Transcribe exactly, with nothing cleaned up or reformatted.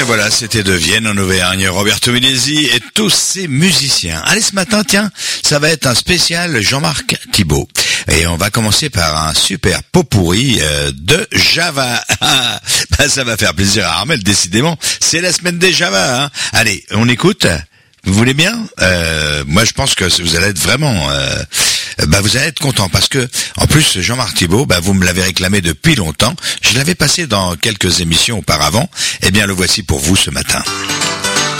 Et voilà, c'était de Vienne en Auvergne, Roberto Minesi et tous ses musiciens. Allez, ce matin, tiens, ça va être un spécial Jean-Marc Thibault. Et on va commencer par un super pot pourri euh, de Java. Bah, ça va faire plaisir à Armel, décidément. C'est la semaine des Java, hein. Allez, on écoute. Vous voulez bien euh, Moi, je pense que vous allez être vraiment... Euh, bah, vous allez être content parce que, en plus, Jean-Marc Thibault, bah, vous me l'avez réclamé depuis longtemps. Je l'avais passé dans quelques émissions auparavant. Eh bien, le voici pour vous ce matin.